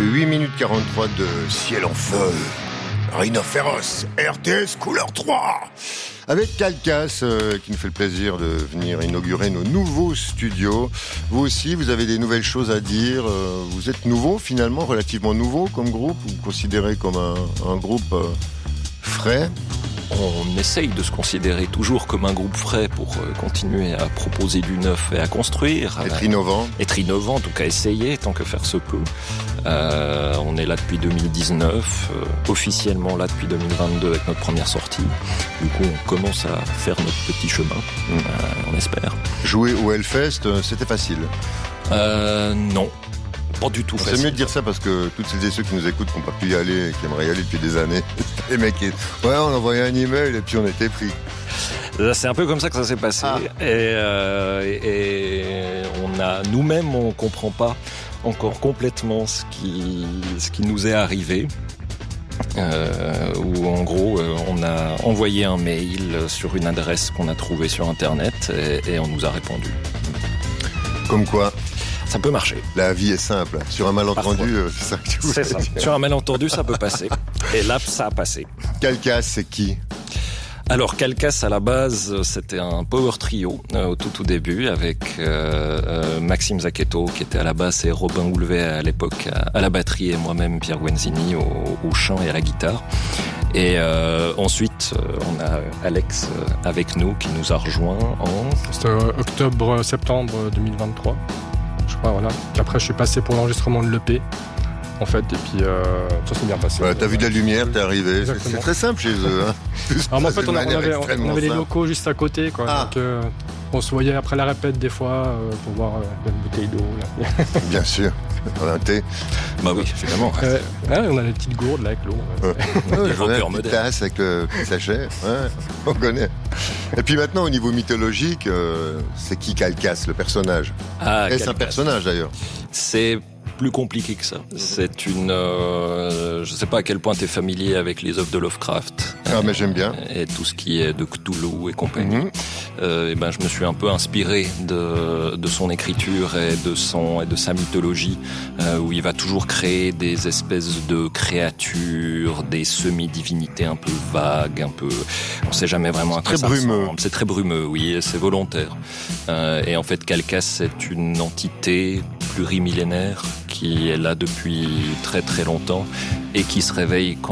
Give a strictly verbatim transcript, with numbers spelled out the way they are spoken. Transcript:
huit minutes quarante-trois de ciel en feu. Rhinophéros, R T S couleur trois. Avec Calcas, euh, qui nous fait le plaisir de venir inaugurer nos nouveaux studios. Vous aussi, vous avez des nouvelles choses à dire. Euh, vous êtes nouveau, finalement, relativement nouveau comme groupe. Vous vous considérez comme un, un groupe euh, frais. On essaye de se considérer toujours comme un groupe frais pour continuer à proposer du neuf et à construire. Être innovant. Être innovant, en tout cas essayer, tant que faire se peut. Euh, on est là depuis deux mille dix-neuf, euh, officiellement là depuis deux mille vingt-deux avec notre première sortie. Du coup, on commence à faire notre petit chemin, mmh. euh, on espère. Jouer au Hellfest, c'était facile euh, Non. Pas du tout facile. C'est mieux de dire ça parce que toutes celles et ceux qui nous écoutent qui n'ont pas pu y aller et qui aimeraient y aller depuis des années, les mecs qui... Ouais, on envoyait un email et puis on était pris. C'est un peu comme ça que ça s'est passé. Ah. Et, euh, et on a, nous-mêmes, on comprend pas encore complètement ce qui, ce qui nous est arrivé. Euh, où en gros, on a envoyé un mail sur une adresse qu'on a trouvée sur Internet et, et on nous a répondu. Comme quoi ça peut marcher. La vie est simple. Sur un malentendu, Parfois. c'est ça que tu voulais C'est ça. dire. Sur un malentendu, ça peut passer. Et là, ça a passé. Calcas, c'est qui ? Alors, Calcas, à la base, c'était un power trio euh, au tout tout début avec euh, euh, Maxime Zacchetto qui était à la basse et Robin Houlvet à l'époque à, à la batterie et moi-même Pierre Guenzini au, au chant et à la guitare. Et euh, ensuite, euh, on a Alex euh, avec nous qui nous a rejoints en... C'était euh, octobre-septembre deux mille vingt-trois. Je crois, voilà. Puis après, je suis passé pour l'enregistrement de l'E P, en fait, et puis euh, ça s'est bien passé. Ouais, t'as vu de la lumière, t'es arrivé. C'est, c'est très simple chez eux. Hein. Alors, en fait, on, a, on avait, on avait les locaux juste à côté, quoi. Ah. Donc, euh, on se voyait après la répète des fois euh, pour boire euh, une bouteille d'eau. Là. Bien sûr. Un thé. Bah oui, évidemment. Euh, ouais, on a des petites gourdes là avec l'eau. Ouais. Ouais, on a une petite tasse avec le sachet. Ouais, on connaît. Et puis maintenant, au niveau mythologique, euh, c'est qui Calcas, le personnage ? Ah, Est-ce un personnage d'ailleurs ? C'est plus compliqué que ça. C'est une... Euh, je sais pas à quel point tu es familier avec les œuvres de Lovecraft. Ah, mais j'aime bien. Et tout ce qui est de Cthulhu et compagnie. Mm-hmm. Euh, et ben, je me suis un peu inspiré de, de son écriture et de, son, et de sa mythologie, euh, où il va toujours créer des espèces de créatures, des semi-divinités un peu vagues, un peu... On sait jamais vraiment à quoi ça ressemble. C'est très brumeux. C'est très brumeux, oui, et c'est volontaire. Euh, et en fait, Calcas, c'est une entité plurimillénaire qui est là depuis très très longtemps et qui se réveille quand